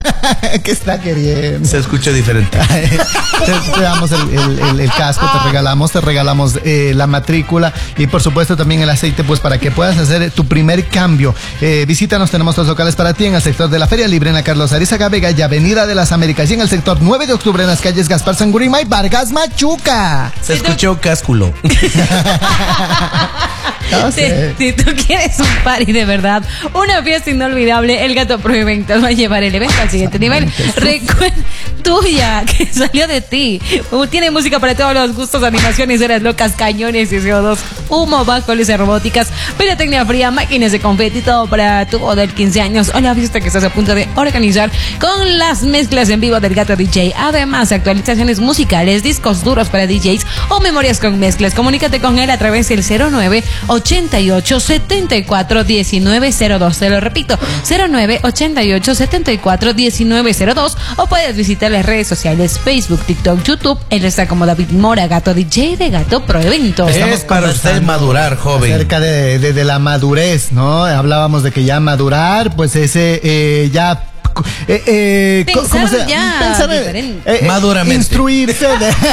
¿Qué está queriendo? Se escucha diferente. Te damos el casco, te regalamos la matrícula y por supuesto también el aceite, pues para que puedas hacer tu primer cambio. Visítanos, tenemos 2 locales para ti en el sector de la Feria Libre, en la Carlos Arizaga Vega y Avenida de las Américas, y en el sector 9 de octubre en las calles Gaspar Sangurima y Vargas Machuca. Se escuchó cásculo. No sé. Si tú quieres un party de verdad, una fiesta inolvidable, el Gato Pro Eventos va a llevar el evento al siguiente nivel. Recuerda, tuya, que salió de ti. Tiene música para todos los gustos, animaciones, horas locas, cañones y CO2, humo, bajo, luces robóticas, pirotecnia fría, máquinas de confeti, todo para tu boda de 15 años o la fiesta que estás a punto de organizar con las mezclas en vivo del Gato DJ. Además, actualizaciones musicales, discos duros para DJs o memorias con mezclas. Comunícate con él a través del 0988-74-1902. Te lo repito, 0988-74-1902, o puedes visitar las redes sociales, Facebook, TikTok, YouTube. Él está como David Mora, Gato DJ de Gato Pro Eventos. Es para usted madurar, joven. Acerca de la madurez, ¿no? Hablábamos de que ya madurar, pues ese ya... pensar diferente. Maduramente. Instruirse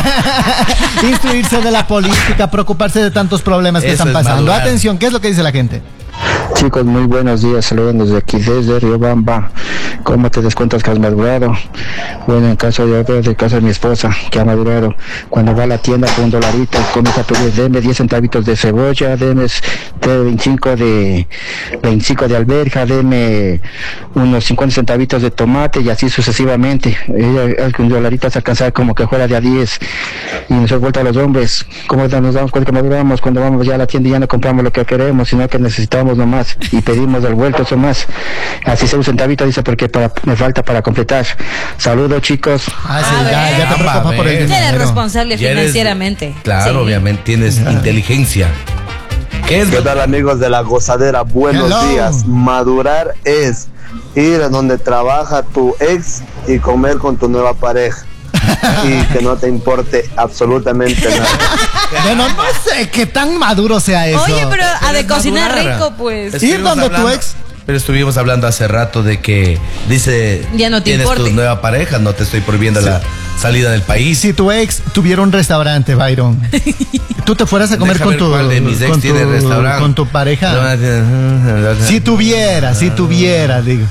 de la política, preocuparse de tantos problemas que Eso están es pasando. madurar. Atención, ¿qué es lo que dice la gente? Chicos, muy buenos días, saludos desde aquí, desde Riobamba. ¿Cómo te das cuenta que has madurado? Bueno, en caso de caso de mi esposa, que ha madurado, cuando va a la tienda con $1, comienza a pedir, deme 10 centavitos de cebolla, deme 25 de alberja, deme unos 50 centavitos de tomate, y así sucesivamente. Ella con $1 se alcanza como que fuera de a 10. Y nos ha vuelto a los hombres, como nos damos cuenta que maduramos cuando vamos ya a la tienda y ya no compramos lo que queremos, sino que necesitamos nomás y pedimos del vuelto eso más. Así sea un centavito, dice, porque me falta para completar. Saludos, chicos. Ya te preocupas por el Ya dinero. eres responsable Ya eres- financieramente. Claro, Sí. obviamente tienes inteligencia. ¿Qué tal, amigos de La Gozadera? Buenos Hello. días. Madurar es ir a donde trabaja tu ex y comer con tu nueva pareja y que no te importe absolutamente nada. Bueno, no sé qué tan maduro sea eso. Oye, pero a de es cocinar madurar. rico, pues. Ir donde tu ex. Pero estuvimos hablando hace rato de que dice, Ya no te tienes importe. tu nueva pareja, no te estoy prohibiendo la salida del Y país. si tu ex tuviera un restaurante, Byron, tú te fueras a comer Déjame con ver cuál de mis ex tiene restaurante. con tu pareja. Si tuviera, digo.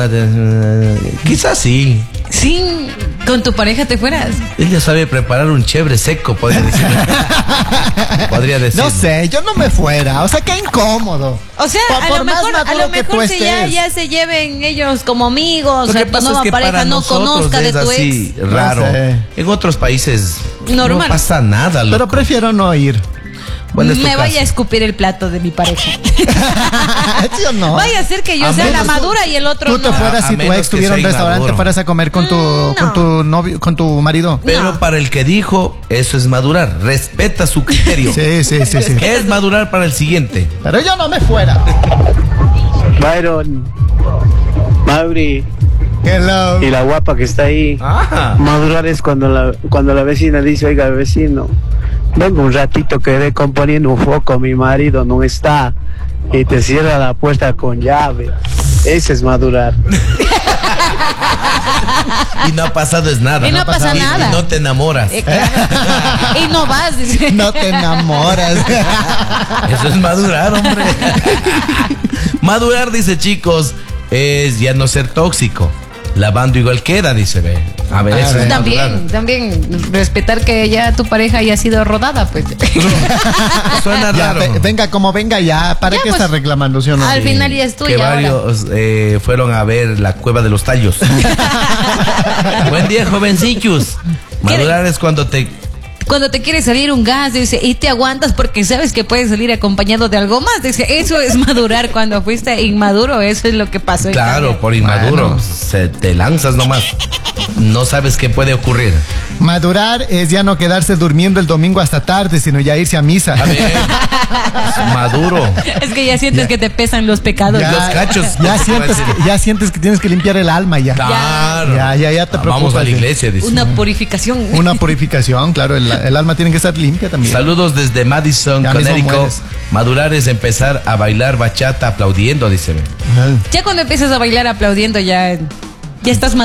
Quizás sí. Sin con tu pareja te fueras. Ella sabe preparar un chévere seco, podría decir. Podría decir. No sé, yo no me fuera. O sea, qué incómodo. O sea, Por a lo más mejor maduro que tú si ya estés. se lleven ellos como amigos, Lo o que sea, tu pasa es nueva que pareja para no nosotros conozca de es tu así ex. raro. No sé. En otros países Normal. no pasa nada, loco. Pero prefiero no ir. ¿Cuál es tu Me vaya a caso? escupir el plato de mi pareja. ¿Sí o no? Vaya a ser que yo A sea la menos madura y el otro Tú te no. fueras A si tu menos ex que tuviera un sea restaurante, inmaduro. fueras a comer con tu novio, con tu marido. Pero No. para el que dijo, eso es madurar. Respeta su criterio. Sí. Es madurar para el siguiente. Pero yo no me fuera. Byron, Mauri Hello. y la guapa que está ahí. Ajá. Madurar es cuando la vecina dice, oiga, vecino, vengo un ratito que quedé componiendo un foco, mi marido no está, y te cierra la puerta con llave. Ese es madurar. Y no ha pasado es nada. Y no pasa nada. Y no te enamoras. Claro. Y no vas, dice. No te enamoras. Eso es madurar, hombre. Madurar, dice, chicos, es ya no ser tóxico. Lavando igual queda, dice, ve. A ver, eso es madurar. También respetar que ya tu pareja haya sido rodada, pues. Suena Ya, raro. venga como venga ya. ¿Para Ya, qué pues, estás reclamando, sí o no? Al final ya es tuya. Que ahora. varios fueron a ver la cueva de los tallos. Buen día, jovencillos. Madurar es cuando Cuando te quiere salir un gas, dice, y te aguantas porque sabes que puedes salir acompañado de algo más. Dice, eso es madurar. Cuando fuiste inmaduro, eso es lo que pasó. Claro, por inmaduro. Bueno. Te lanzas nomás. No sabes qué puede ocurrir. Madurar es ya no quedarse durmiendo el domingo hasta tarde, sino ya irse a misa. A ver, es maduro. Es que ya sientes que te pesan los pecados. Ya, los cachos. Ya sientes que tienes que limpiar el alma ya. Claro. Ya te preocupas. Vamos a la iglesia, dice. Una purificación. Una purificación, claro, el alma tiene que estar limpia también. Saludos desde Madison, Ya mismo Connecticut. mueres. Madurar es empezar a bailar bachata aplaudiendo, dice. Ya cuando empiezas a bailar aplaudiendo, ya estás